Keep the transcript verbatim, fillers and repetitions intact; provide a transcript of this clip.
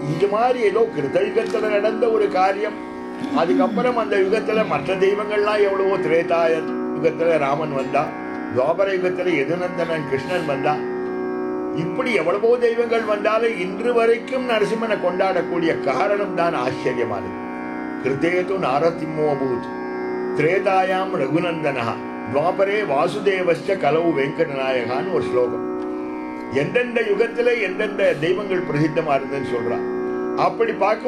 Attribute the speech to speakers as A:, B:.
A: இந்த மாதிரி ஏதோ கிருத யுகத்துல நடந்த ஒரு காரியம். அதுக்கப்புறம் அந்த யுகத்துல மற்ற தெய்வங்கள்லாம் எவ்வளவோ, திரேதாய யுகத்துல ராமன் வந்தா, துவாபர யுகத்துல யதுநந்தனன் கிருஷ்ணன் வந்தா, இப்படி எவ்வளவோ தெய்வங்கள் வந்தாலும் இன்று வரைக்கும் நரசிம்மனை கொண்டாடக்கூடிய காரணம் தான் ஆச்சரியமானது. கிருதேது நாரசிம்மோ அபூத், திரேதாயாம் ரகுநந்தனா, துவாபரே வாசுதேவஸ்ய கலவு வெங்கடநாயகான்னு ஒரு ஸ்லோகம். எந்தெந்த யுகத்துல எந்தெந்த தெய்வங்கள் பிரசித்தமா இருந்ததுன்னு சொல்றான். அப்படி பார்க்க